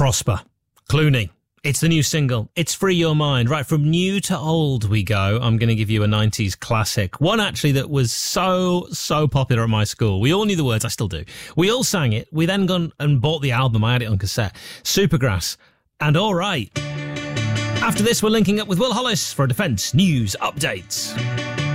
Prosper, Clooney. It's the new single. It's Free Your Mind. Right, from new to old we go. I'm going to give you a 90s classic. One, actually, that was so popular at my school. We all knew the words. I still do. We all sang it. We then gone and bought the album. I had it on cassette. Supergrass and All Right. After this, we're linking up with Will Hollis for a Defence News Update.